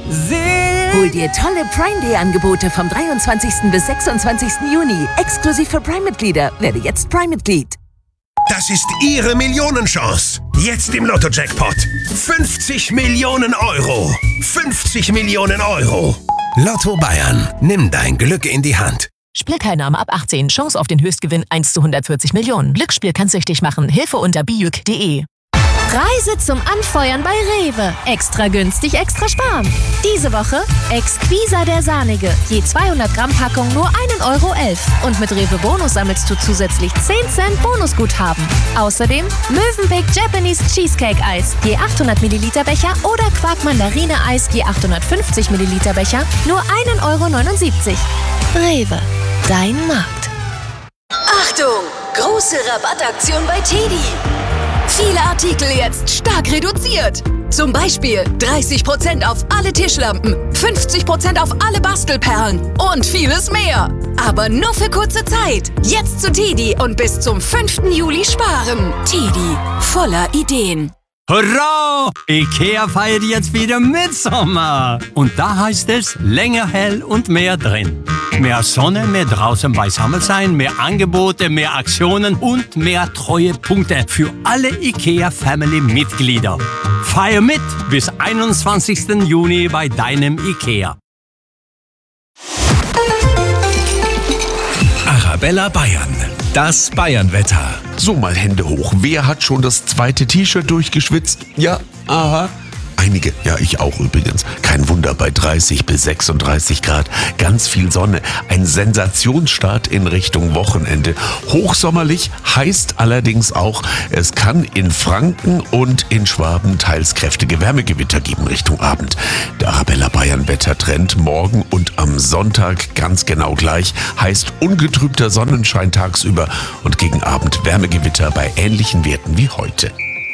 Hol dir tolle Prime Day Angebote vom 23. bis 26. Juni. Exklusiv für Prime-Mitglieder. Werde jetzt Prime-Mitglied. Das ist Ihre Millionenchance. Jetzt im Lotto-Jackpot. 50 Millionen Euro. 50 Millionen Euro. Lotto Bayern. Nimm dein Glück in die Hand. Spielteilnahme ab 18. Chance auf den Höchstgewinn 1 zu 140 Millionen. Glücksspiel kann süchtig machen. Hilfe unter bijuk.de. Reise zum Anfeuern bei Rewe. Extra günstig, extra sparen. Diese Woche Exquisa der Sahnige. Je 200 Gramm Packung nur 1,11 Euro. Und mit Rewe Bonus sammelst du zusätzlich 10 Cent Bonusguthaben. Außerdem Mövenpick Japanese Cheesecake Eis. Je 800 Milliliter Becher oder Quark Mandarine Eis je 850 Milliliter Becher nur 1,79 Euro. Rewe, dein Markt. Achtung! Große Rabattaktion bei TEDi. Viele Artikel jetzt stark reduziert. Zum Beispiel 30% auf alle Tischlampen, 50% auf alle Bastelperlen und vieles mehr. Aber nur für kurze Zeit. Jetzt zu TEDi und bis zum 5. Juli sparen. TEDi, voller Ideen. Hurra! IKEA feiert jetzt wieder Mitsommer. Und da heißt es länger hell und mehr drin. Mehr Sonne, mehr draußen beisammen sein, mehr Angebote, mehr Aktionen und mehr Treuepunkte für alle IKEA-Family-Mitglieder. Feier mit bis 21. Juni bei deinem IKEA. Arabella Bayern. Das Bayernwetter. So, mal Hände hoch. Wer hat schon das zweite T-Shirt durchgeschwitzt? Ja, aha. Einige, ja, ich auch übrigens. Kein Wunder bei 30 bis 36 Grad. Ganz viel Sonne. Ein Sensationsstart in Richtung Wochenende. Hochsommerlich heißt allerdings auch, es kann in Franken und in Schwaben teils kräftige Wärmegewitter geben Richtung Abend. Der Arabella Bayern Wettertrend morgen und am Sonntag ganz genau gleich. Heißt ungetrübter Sonnenschein tagsüber und gegen Abend Wärmegewitter bei ähnlichen Werten wie heute.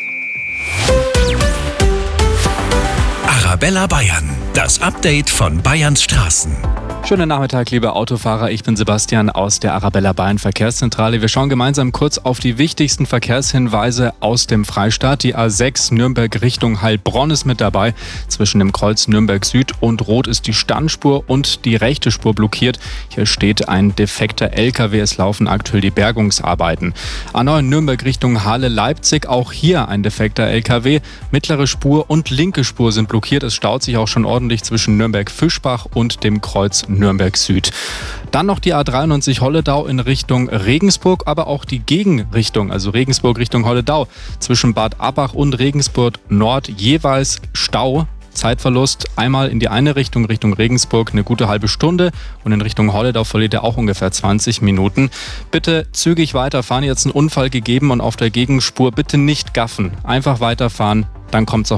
Arabella Bayern, das Update von Bayerns Straßen. Schönen Nachmittag, liebe Autofahrer. Ich bin Sebastian aus der Arabella Bayern Verkehrszentrale. Wir schauen gemeinsam kurz auf die wichtigsten Verkehrshinweise aus dem Freistaat. Die A6 Nürnberg Richtung Heilbronn ist mit dabei. Zwischen dem Kreuz Nürnberg Süd und Rot ist die Standspur und die rechte Spur blockiert. Hier steht ein defekter LKW. Es laufen aktuell die Bergungsarbeiten. A9 Nürnberg Richtung Halle-Leipzig. Auch hier ein defekter LKW. Mittlere Spur und linke Spur sind blockiert. Es staut sich auch schon ordentlich zwischen Nürnberg-Fischbach und dem Kreuz Nürnberg Süd. Dann noch die A93 Holledau in Richtung Regensburg, aber auch die Gegenrichtung, also Regensburg Richtung Holledau. Zwischen Bad Abbach und Regensburg Nord jeweils Stau. Zeitverlust einmal in die eine Richtung, Richtung Regensburg eine gute halbe Stunde und in Richtung Holledau verliert er auch ungefähr 20 Minuten. Bitte zügig weiterfahren, jetzt einen Unfall gegeben und auf der Gegenspur bitte nicht gaffen. Einfach weiterfahren, dann kommt es auch